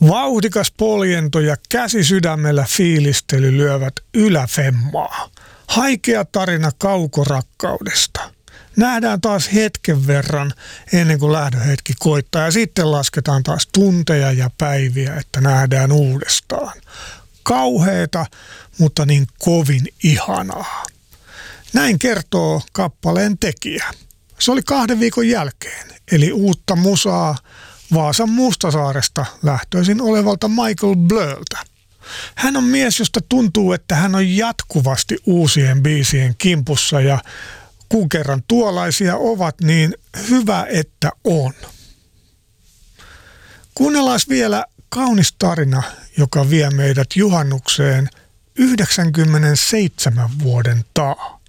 Vauhdikas poljento ja käsi sydämellä fiilistely lyövät yläfemmaa. Haikea tarina kaukorakkaudesta. Nähdään taas hetken verran ennen kuin lähdöhetki koittaa ja sitten lasketaan taas tunteja ja päiviä, että nähdään uudestaan. Kauheeta, mutta niin kovin ihanaa. Näin kertoo kappaleen tekijä. Se oli 2 viikon jälkeen, eli uutta musaa Vaasan Mustasaaresta lähtöisin olevalta Michael Blurltä. Hän on mies, josta tuntuu, että hän on jatkuvasti uusien biisien kimpussa ja kun kerran tuollaisia ovat, niin hyvä, että on. Kuunnellaan vielä kaunis tarina, joka vie meidät juhannukseen 97 vuoden taa.